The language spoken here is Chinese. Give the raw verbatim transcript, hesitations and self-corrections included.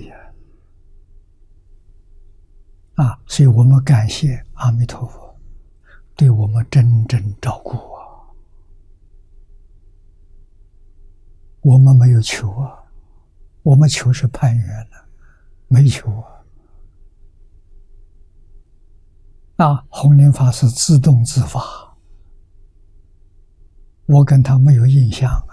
易啊！啊，所以我们感谢阿弥陀佛对我们真正照顾啊！我们没有求啊，我们求是攀缘了，没求啊！啊，弘莲法师自动自发，我跟他没有印象。